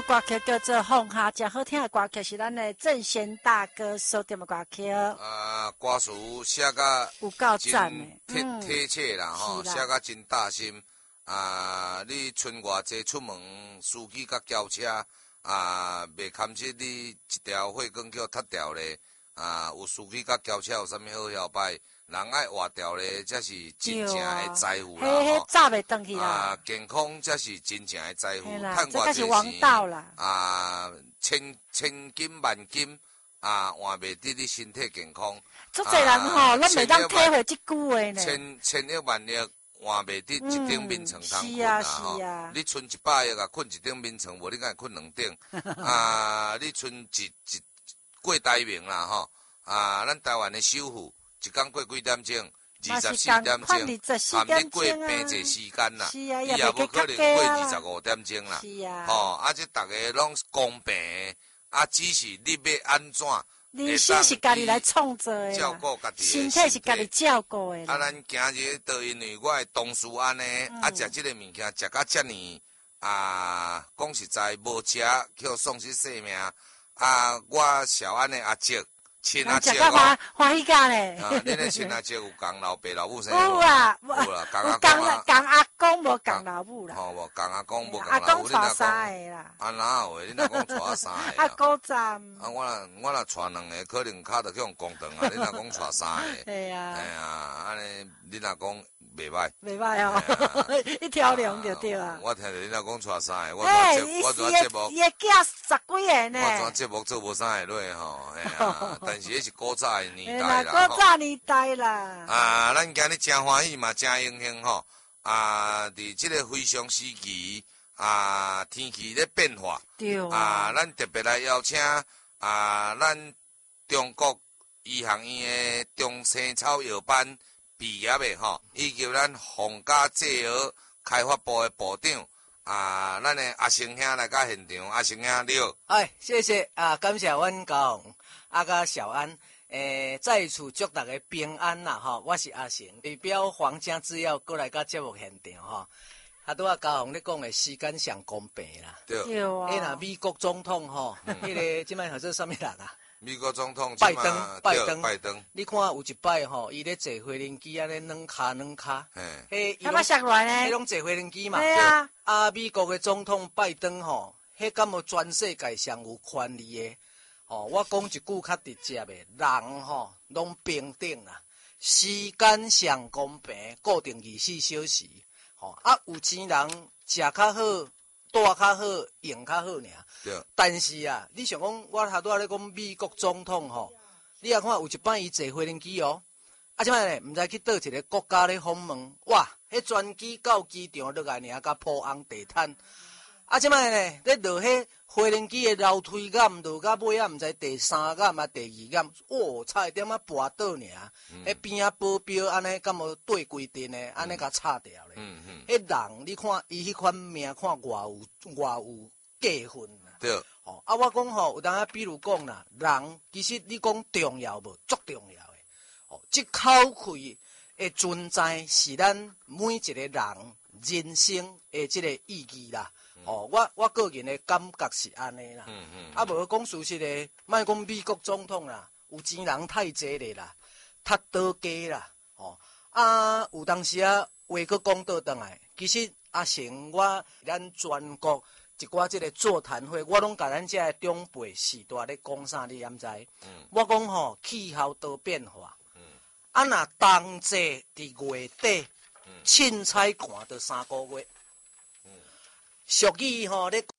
歌曲叫做《放下》，真好听的歌曲是咱的正贤大哥所点的歌曲。 歌词写甲有够赞的， 贴切啦吼，写甲真大心。你剩偌济出门，司机甲轿车袂堪切你一条火管叫踢掉咧。有司机甲轿车有啥物好摇摆？人爱活掉咧，才是真正的财富啦。 嘿，早袂转去啦。 健康才是真正的财富。 趁偌济钱， 千金万金换袂得你身体健康。 足侪人吼，拢袂当体会这句话呢。 千亿万亿换袂得一顶眠床通困啦吼。 你存100亿啊，困一顶眠床，无你敢会困2顶？你存一过台面啦吼。咱台湾的首富。一天过几点钟？24点钟，含你过病这时间啦，伊也无可能过25点钟啦。这大家拢公平，只是你要安怎？ 人生是家己来创造的， 照顾家己身体是家己照顾的。 咱今日都因为我的同事安尼，食这个物件食到遮尼，讲实在无吃，叫丧失性命。我小安的阿叔。亲阿叔欢喜甲咧！ 恁的亲阿叔有共老爸老母生？ 有啦， 有啦，共阿公无共老母啦。 无共阿公无共阿公老母。 带三个啦。 哪有诶？恁阿公带3个？ 古站。 我若带2个，可能骹就去用公堂啊！恁阿公带3个。 对啊。 安尼恁阿公袂歹。 袂歹哦，一条龙就对啊。 我听着恁阿公带3个， 我做节目。伊个囝10几个呢。 我做节目做无3个落吼，但是迄是古早的年代啦， 古早年代啦。 咱今日真欢喜嘛，真荣幸吼。伫即个非常时期，天气咧变化， 对咱特别来邀请咱中国医学院的中生草药班毕业的吼，以及咱皇家製藥开发部的部长。咱的阿成兄来到现场，阿成兄你好。 谢谢感谢阮高雄甲小安，在此祝大家平安啦吼！我是阿成，代表皇家制药过来到节目现场吼。拄高雄咧讲的时间上公平啦， 对啊。 美国总统吼，迄个即摆号做啥物人啊？ 美国总统拜登，你看有一摆吼，伊咧坐飞轮机安尼软骹， 他妈摔来呢？ 迄拢坐飞轮机嘛。 对啊。 美国的总统拜登吼，迄敢无全世界上有权利的？我讲一句较直接的，人吼拢平等啦，时间上公平，固定24小时。有钱人食较好，住较好，用较好尔。 对。 但是你想讲，我拄仔咧讲美国总统吼，你也看有一摆伊坐飞轮机哦，即摆咧毋知去倒一个国家咧访问，哇，迄专机到机场落来尔，甲铺红地毯。即摆咧咧落迄飞轮机的楼梯杆，落到尾毋知第3杆啊，第2杆，差一点跋倒尔。迄边保镖安尼，敢无对规定的，安尼甲插掉咧。迄人你看伊迄款命，看偌有价分啦。 对。 我讲吼，有当比如讲啦，人其实你讲重要无，足重要的。即口气的存在是咱每一个人人生的即个意义啦。我个人的感觉是安尼啦。无讲事实的，莫讲美国总统啦，有钱人太济咧啦，太多家啦。有当时话佫讲倒转来，其实成咱全国一寡即个座谈会，我拢甲咱遮个长辈时代咧讲啥，你敢知？我讲吼，气候多变化。若冬季伫月底，凊彩寒到3个月。俗语吼咧